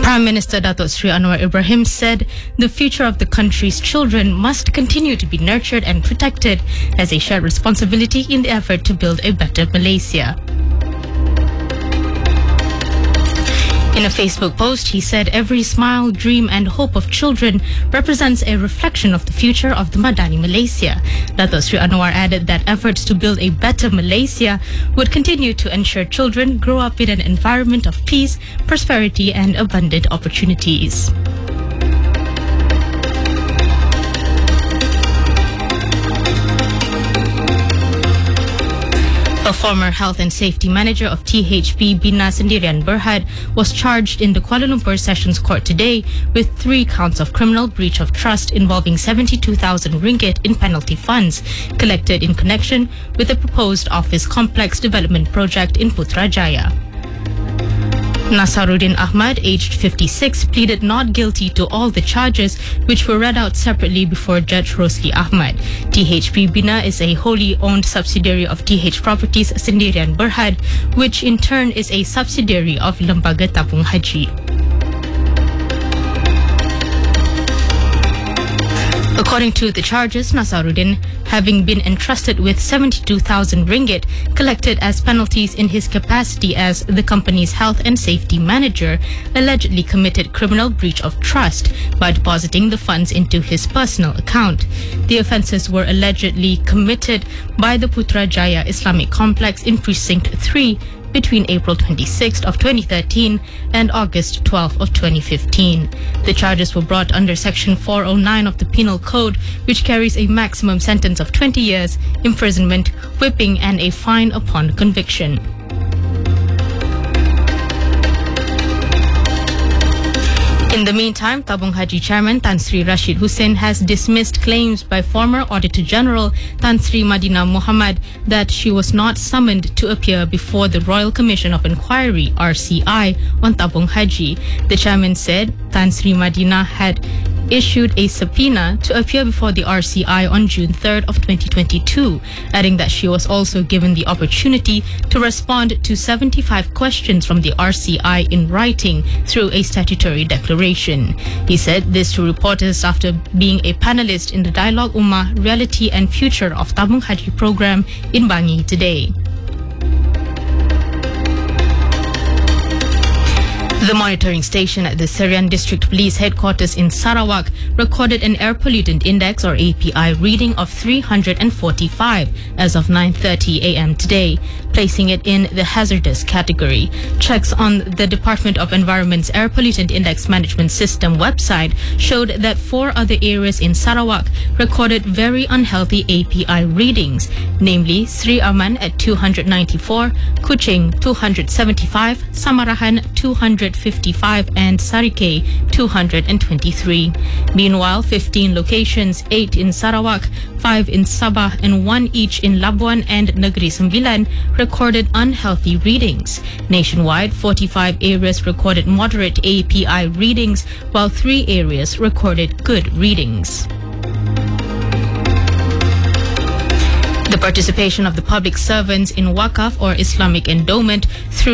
Prime Minister Datuk Sri Anwar Ibrahim said the future of the country's children must continue to be nurtured and protected as a shared responsibility in the effort to build a better Malaysia. In a Facebook post, he said every smile, dream and hope of children represents a reflection of the future of the Madani Malaysia. Datuk Sri Anwar added that efforts to build a better Malaysia would continue to ensure children grow up in an environment of peace, prosperity and abundant opportunities. A former health and safety manager of THP, Bina Sendirian Berhad, was charged in the Kuala Lumpur Sessions Court today with 3 counts of criminal breach of trust involving 72,000 ringgit in penalty funds collected in connection with the proposed office complex development project in Putrajaya. Nasaruddin Ahmad, aged 56, pleaded not guilty to all the charges, which were read out separately before Judge Rosli Ahmad. THP Bina is a wholly owned subsidiary of TH Properties Sendirian Berhad, which in turn is a subsidiary of Lembaga Tabung Haji. According to the charges, Nasaruddin, having been entrusted with 72,000 ringgit collected as penalties in his capacity as the company's health and safety manager, allegedly committed criminal breach of trust by depositing the funds into his personal account. The offences were allegedly committed by the Putrajaya Islamic Complex in Precinct 3 between April 26th of 2013 and August 12th of 2015. The charges were brought under Section 409 of the Penal Code, which carries a maximum sentence of 20 years, imprisonment, whipping and a fine upon conviction. In the meantime, Tabung Haji Chairman Tan Sri Rashid Hussain has dismissed claims by former Auditor General Tan Sri Madina Muhammad that she was not summoned to appear before the Royal Commission of Inquiry (RCI) on Tabung Haji. The chairman said Tan Sri Madina had issued a subpoena to appear before the RCI on June 3rd of 2022, adding that she was also given the opportunity to respond to 75 questions from the RCI in writing through a statutory declaration. He said this to reporters after being a panelist in the Dialogue Ummah Reality and Future of Tabung Haji program in Bangi today. The monitoring station at the Serian District Police Headquarters in Sarawak recorded an air pollutant index or API reading of 345 as of 9:30 a.m. today, placing it in the hazardous category. Checks on the Department of Environment's Air Pollutant Index Management System website showed that 4 other areas in Sarawak recorded very unhealthy API readings, namely Sri Aman at 294, Kuching 275, Samarahan 255 and Sarike 223. Meanwhile, 15 locations, 8 in Sarawak, 5 in Sabah and 1 each in Labuan and Negeri Sembilan recorded unhealthy readings. Nationwide, 45 areas recorded moderate API readings, while 3 areas recorded good readings. The participation of the public servants in Waqaf or Islamic endowment through